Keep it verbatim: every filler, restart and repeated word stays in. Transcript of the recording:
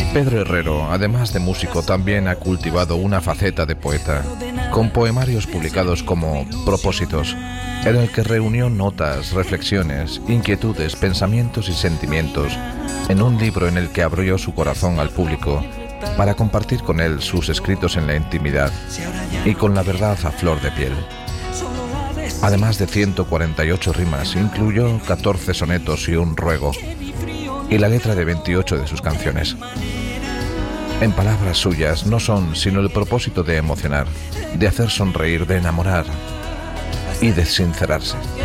Pedro Herrero, además de músico, también ha cultivado una faceta de poeta, con poemarios publicados como Propósitos, en el que reunió notas, reflexiones, inquietudes, pensamientos y sentimientos en un libro en el que abrió su corazón al público para compartir con él sus escritos en la intimidad y con la verdad a flor de piel. Además de ciento cuarenta y ocho rimas, incluyó catorce sonetos y un ruego, y la letra de veintiocho de sus canciones. En palabras suyas, no son sino el propósito de emocionar, de hacer sonreír, de enamorar y de sincerarse.